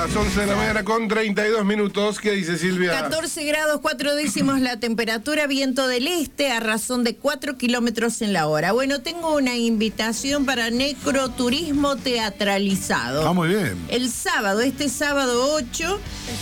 las 11 de la mañana con 32 minutos. ¿Qué dice Silvia? 14 grados 4 décimos la temperatura, viento del este a razón de 4 kilómetros en la hora. Bueno, tengo una invitación para necroturismo teatralizado. Muy bien. El sábado, este sábado 8,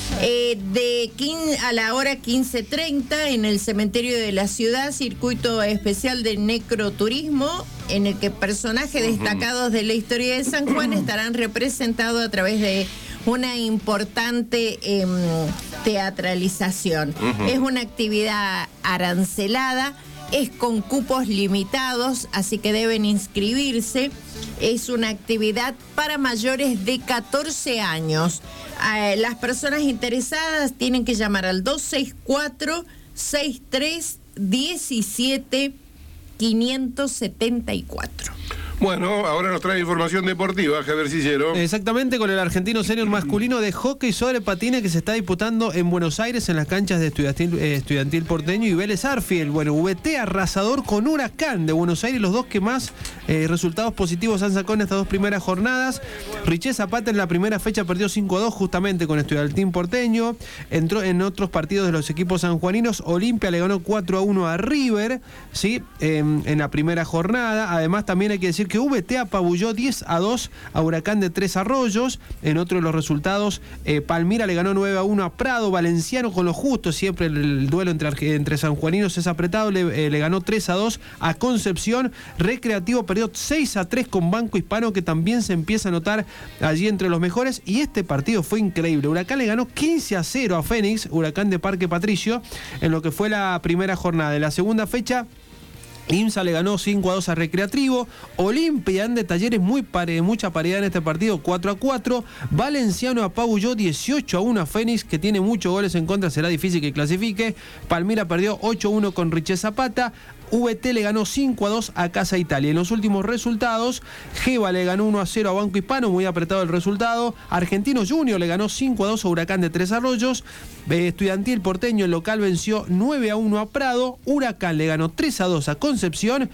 a la hora 15:30, en el cementerio de la ciudad, circuito especial de necroturismo, en el que personajes destacados de la historia de San Juan estarán representados a través de una importante teatralización. Es una actividad arancelada, es con cupos limitados, así que deben inscribirse. Es una actividad para mayores de 14 años. Las personas interesadas tienen que llamar al 264-6317-574. Bueno, ahora nos trae información deportiva, Javier Cillero. Exactamente, con el argentino senior masculino de hockey sobre patines que se está disputando en Buenos Aires en las canchas de Estudiantil Porteño y Vélez Arfield. Bueno, VT arrasador con Huracán de Buenos Aires, los dos que más resultados positivos han sacado en estas dos primeras jornadas. Richez Zapata en la primera fecha perdió 5-2 justamente con Estudiantil Porteño. Entró en otros partidos de los equipos sanjuaninos. Olimpia le ganó 4-1 a River, ¿sí? En la primera jornada. Además, también hay que decir que VT apabulló 10-2 a Huracán de Tres Arroyos. En otro de los resultados, Palmira le ganó 9-1 a Prado. Valenciano con lo justo, siempre el duelo entre sanjuaninos es apretado, le ganó 3-2 a Concepción. Recreativo perdió 6-3 con Banco Hispano, que también se empieza a notar allí entre los mejores. Y este partido fue increíble. Huracán le ganó 15-0 a Fénix, Huracán de Parque Patricio, en lo que fue la primera jornada. De la segunda fecha, IMSA le ganó 5-2 a Recreativo. Olimpia de Talleres, mucha paridad en este partido, 4-4. Valenciano apabulló 18-1 a Fénix, que tiene muchos goles en contra, será difícil que clasifique. Palmira perdió 8-1 con Richez Zapata. VT le ganó 5-2 a Casa Italia. En los últimos resultados, Geva le ganó 1-0 a Banco Hispano, muy apretado el resultado. Argentino Junior le ganó 5-2 a Huracán de Tres Arroyos. Estudiantil Porteño, el local, venció 9-1 a Prado. Huracán le ganó 3-2 a Concepción.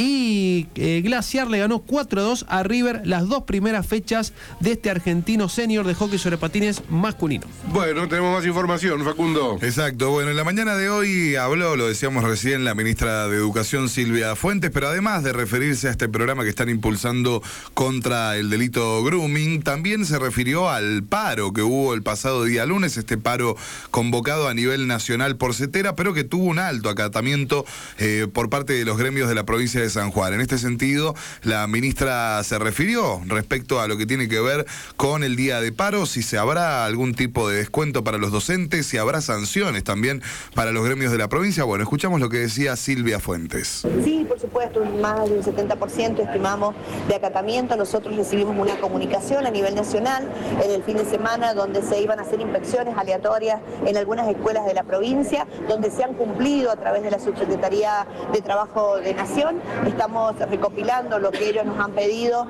Y Glaciar le ganó 4-2 a River, las dos primeras fechas de este argentino senior de hockey sobre patines masculino. Bueno, tenemos más información, Facundo. Exacto, bueno, en la mañana de hoy habló, lo decíamos recién, la ministra de Educación, Silvia Fuentes, pero además de referirse a este programa que están impulsando contra el delito grooming, también se refirió al paro que hubo el pasado día lunes, este paro convocado a nivel nacional por CETERA, pero que tuvo un alto acatamiento por parte de los gremios de la provincia de San Juan. En este sentido, la ministra se refirió respecto a lo que tiene que ver con el día de paro, si se habrá algún tipo de descuento para los docentes, si habrá sanciones también para los gremios de la provincia. Bueno, escuchamos lo que decía Silvia Fuentes. Sí, por supuesto, más de un 70% estimamos de acatamiento. Nosotros recibimos una comunicación a nivel nacional en el fin de semana donde se iban a hacer inspecciones aleatorias en algunas escuelas de la provincia, donde se han cumplido a través de la Subsecretaría de Trabajo de Nación. Estamos recopilando lo que ellos nos han pedido,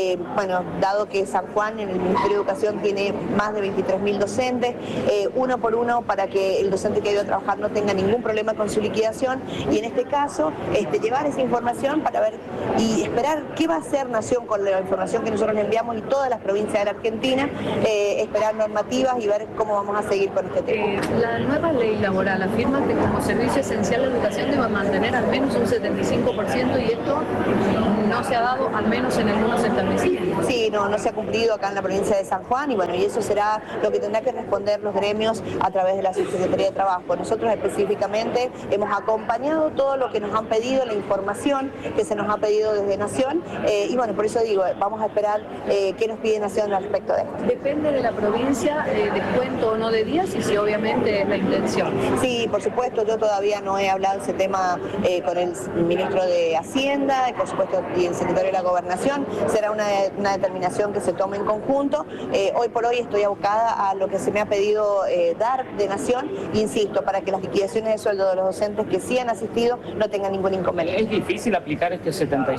dado que San Juan en el Ministerio de Educación tiene más de 23.000 docentes, uno por uno, para que el docente que ha ido a trabajar no tenga ningún problema con su liquidación, y en este caso llevar esa información para ver y esperar qué va a hacer Nación con la información que nosotros le enviamos y todas las provincias de la Argentina, esperar normativas y ver cómo vamos a seguir con este tema. La nueva ley laboral afirma que como servicio esencial la educación debe mantener al menos un 75%, y esto no se ha dado, al menos en algunos establecimientos. Sí, no se ha cumplido acá en la provincia de San Juan, y eso será lo que tendrá que responder los gremios a través de la Subsecretaría de Trabajo. Nosotros específicamente hemos acompañado todo lo que nos han pedido, la información que se nos ha pedido desde Nación, por eso digo, vamos a esperar qué nos pide Nación al respecto de esto. Depende de la provincia, descuento o no de días, y si obviamente es la intención. Sí, por supuesto, yo todavía no he hablado ese tema con el ministro de Hacienda, y por supuesto y el secretario de la Gobernación. Será una determinación que se tome en conjunto. Hoy por hoy estoy abocada a lo que se me ha pedido dar de Nación, insisto, para que las liquidaciones de sueldo de los docentes que sí han asistido no tenga ningún inconveniente. ¿Es difícil aplicar este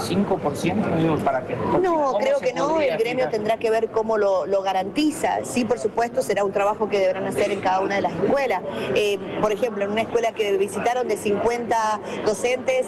75% para que...? No, creo que no. El gremio tendrá que ver cómo lo garantiza. Sí, por supuesto, será un trabajo que deberán hacer en cada una de las escuelas. Por ejemplo, en una escuela que visitaron de 50 docentes,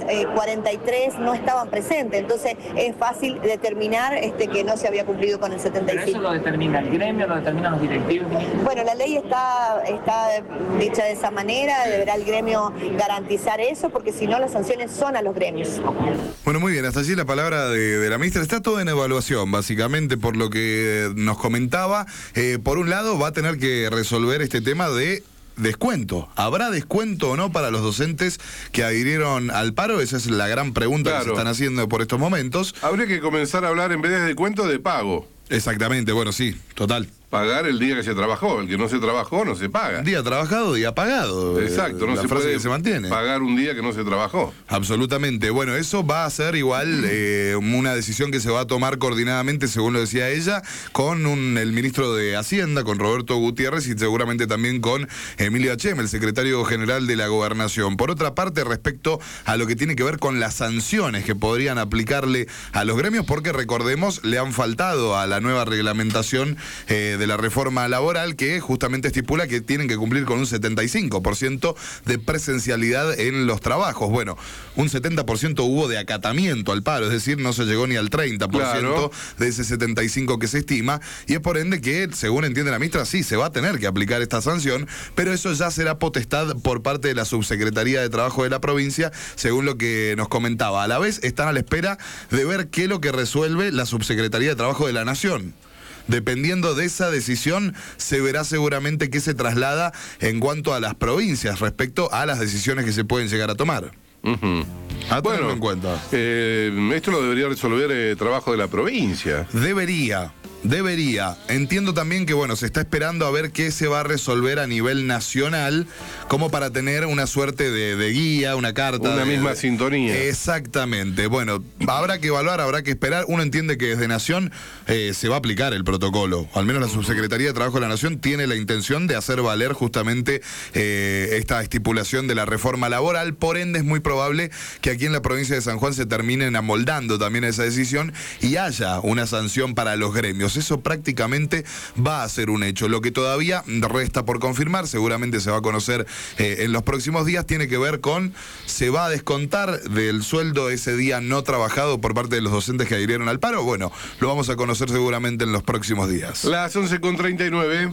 43 no estaban presentes. Entonces, es fácil determinar que no se había cumplido con el 75%. ¿Pero eso lo determina el gremio, lo determinan los directivos? Bueno, la ley está dicha de esa manera, deberá el gremio garantizar eso, porque si no las sanciones son a los gremios. Bueno, muy bien, hasta allí la palabra de la ministra. Está todo en evaluación, básicamente, por lo que nos comentaba. Por un lado, va a tener que resolver este tema de descuento. ¿Habrá descuento o no para los docentes que adhirieron al paro? Esa es la gran pregunta que se están haciendo por estos momentos. Habría que comenzar a hablar, en vez de descuento, de pago. Exactamente, bueno, sí, total. Pagar el día que se trabajó. El que no se trabajó no se paga. Día trabajado, día pagado. Exacto, no la se frase puede que se mantiene. Pagar un día que no se trabajó. Absolutamente. Bueno, eso va a ser igual una decisión que se va a tomar coordinadamente, según lo decía ella, con el ministro de Hacienda, con Roberto Gutiérrez, y seguramente también con Emilio Acheme, el secretario general de la Gobernación. Por otra parte, respecto a lo que tiene que ver con las sanciones que podrían aplicarle a los gremios, porque recordemos, le han faltado a la nueva reglamentación de la reforma laboral, que justamente estipula que tienen que cumplir con un 75% de presencialidad en los trabajos. Bueno, un 70% hubo de acatamiento al paro, es decir, no se llegó ni al 30% de ese 75% que se estima, y es por ende que, según entiende la ministra, sí, se va a tener que aplicar esta sanción, pero eso ya será potestad por parte de la Subsecretaría de Trabajo de la provincia, según lo que nos comentaba. A la vez, están a la espera de ver qué es lo que resuelve la Subsecretaría de Trabajo de la Nación. Dependiendo de esa decisión, se verá seguramente qué se traslada en cuanto a las provincias respecto a las decisiones que se pueden llegar a tomar. A tenerlo en cuenta. Esto lo debería resolver trabajo de la provincia. Debería. Entiendo también que, bueno, se está esperando a ver qué se va a resolver a nivel nacional, como para tener una suerte de guía, una carta. Una misma sintonía. Exactamente. Bueno, habrá que evaluar, habrá que esperar. Uno entiende que desde Nación se va a aplicar el protocolo. Al menos la Subsecretaría de Trabajo de la Nación tiene la intención de hacer valer justamente esta estipulación de la reforma laboral. Por ende, es muy probable que aquí en la provincia de San Juan se terminen amoldando también a esa decisión y haya una sanción para los gremios. Eso prácticamente va a ser un hecho. Lo que todavía resta por confirmar, seguramente se va a conocer en los próximos días, tiene que ver con, se va a descontar del sueldo ese día no trabajado por parte de los docentes que adhirieron al paro. Bueno, lo vamos a conocer seguramente en los próximos días. Las 11:39.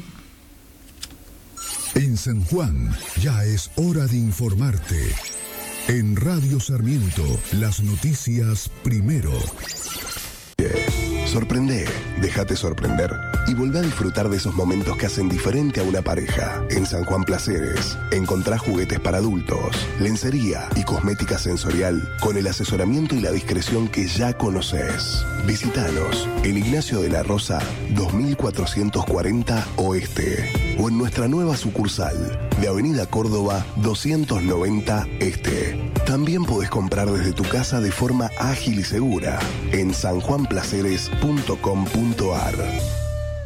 En San Juan ya es hora de informarte. En Radio Sarmiento, las noticias primero. Sorprende, déjate sorprender y volvé a disfrutar de esos momentos que hacen diferente a una pareja. En San Juan Placeres encontrás juguetes para adultos, lencería y cosmética sensorial con el asesoramiento y la discreción que ya conoces. Visítanos en Ignacio de la Rosa 2440 Oeste o en nuestra nueva sucursal de Avenida Córdoba 290 Este. También podés comprar desde tu casa de forma ágil y segura en sanjuanplaceres.com.ar.